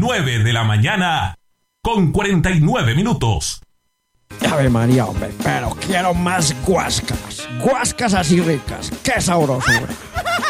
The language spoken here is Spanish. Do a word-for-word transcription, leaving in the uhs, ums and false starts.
nueve de la mañana con cuarenta y nueve minutos. Ave María, hombre, pero quiero más guascas. Guascas así ricas. ¡Qué sabroso, hombre!